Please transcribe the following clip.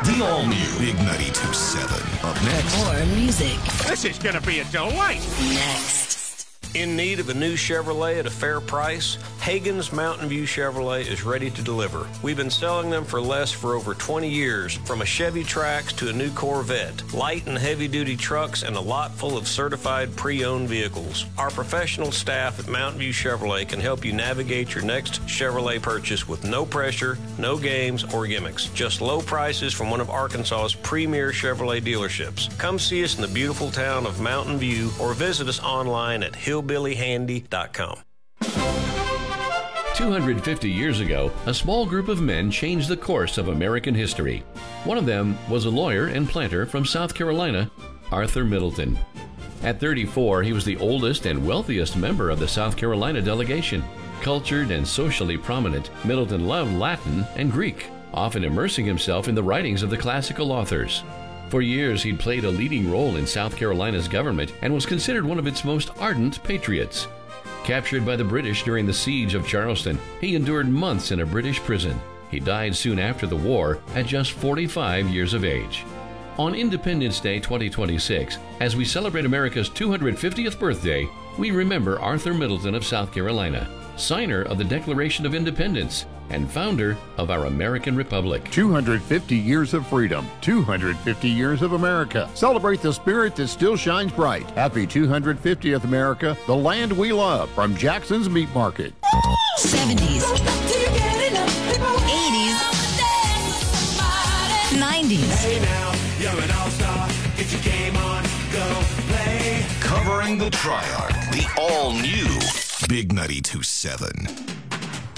The all-new Big 92.7. Up next. More music. This is going to be a delight. Next. In need of a new Chevrolet at a fair price? Hagen's Mountain View Chevrolet is ready to deliver. We've been selling them for less for over 20 years, from a Chevy Trax to a new Corvette, light and heavy-duty trucks, and a lot full of certified pre-owned vehicles. Our professional staff at Mountain View Chevrolet can help you navigate your next Chevrolet purchase with no pressure, no games, or gimmicks. Just low prices from one of Arkansas's premier Chevrolet dealerships. Come see us in the beautiful town of Mountain View or visit us online at hillbillyhandy.com. 250 years ago, a small group of men changed the course of American history. One of them was a lawyer and planter from South Carolina, Arthur Middleton. At 34, he was the oldest and wealthiest member of the South Carolina delegation. Cultured and socially prominent, Middleton loved Latin and Greek, often immersing himself in the writings of the classical authors. For years, he'd played a leading role in South Carolina's government and was considered one of its most ardent patriots. Captured by the British during the siege of Charleston, he endured months in a British prison. He died soon after the war at just 45 years of age. On Independence Day 2026, as we celebrate America's 250th birthday, we remember Arthur Middleton of South Carolina, signer of the Declaration of Independence and founder of our American Republic. 250 years of freedom, 250 years of America. Celebrate the spirit that still shines bright. Happy 250th America, the land we love, from Jackson's Meat Market. 70s. 80s. 90s. Hey now, you're an all-star. Get your game on, go play. Covering the Triarch, the all-new Big 92.7.